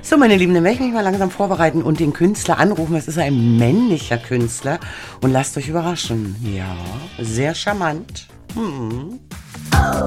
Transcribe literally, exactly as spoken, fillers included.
So, meine Lieben, dann werde ich mich mal langsam vorbereiten und den Künstler anrufen. Es ist ein männlicher Künstler. Und lasst euch überraschen. Ja, sehr charmant. Hm.